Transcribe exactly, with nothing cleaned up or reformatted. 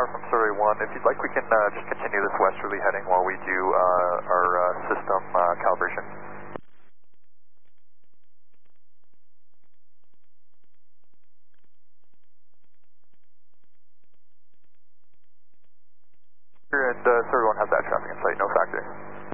Tower from Survey one. If you'd like, we can uh, just continue this westerly heading while we do uh, our uh, system uh, calibration. And uh, Survey one has that traffic in sight, no factor.